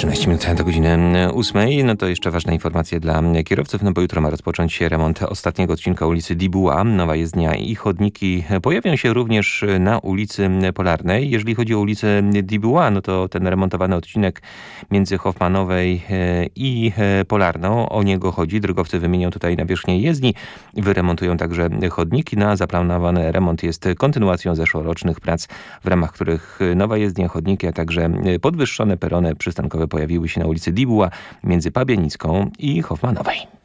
13 minut do godziny 8. No to jeszcze ważna informacja dla kierowców, no bo jutro ma rozpocząć się remont ostatniego odcinka ulicy Dibuła. Nowa jezdnia i chodniki pojawią się również na ulicy Polarnej. Jeżeli chodzi o ulicę Dibuła, no to ten remontowany odcinek między Hoffmanowej i Polarną, o niego chodzi. Drogowcy wymienią tutaj nawierzchnię jezdni, wyremontują także chodniki. No a zaplanowany remont jest kontynuacją zeszłorocznych prac, w ramach których nowa jezdnia, chodniki, a także podwyższone perony przystankowe pojawiły się na ulicy Dibuła między Pabianicką i Hoffmanowej.